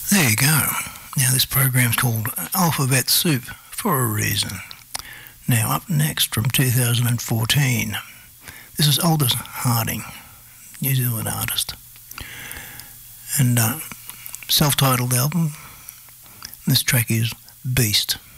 There you go. Now this program's called Alphabet Soup for a reason. Now up next from 2014, this is Aldous Harding, New Zealand artist, and self-titled album. This track is Beast.